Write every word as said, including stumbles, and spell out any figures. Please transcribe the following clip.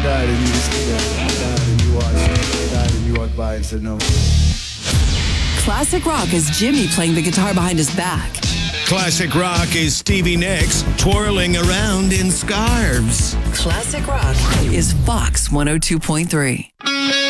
died and you just died and you watched, died and you walked by and said no. Classic rock is Jimmy playing the guitar behind his back. Classic rock is Stevie Nicks twirling around in scarves. Classic rock is Fox one oh two point three.